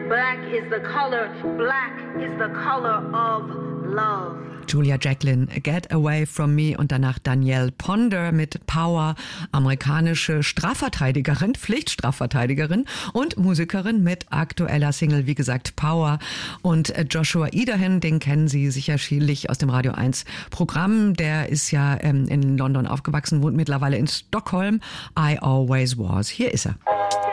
Black is the color of love. Julia Jacklin, Get Away From Me und danach Danielle Ponder mit Power, amerikanische Strafverteidigerin, Pflichtstrafverteidigerin und Musikerin mit aktueller Single, wie gesagt, Power. Und Joshua Idahen, den kennen Sie sicherlich aus dem Radio 1 Programm, der ist ja in London aufgewachsen, wohnt mittlerweile in Stockholm. I Always Was. Hier ist er.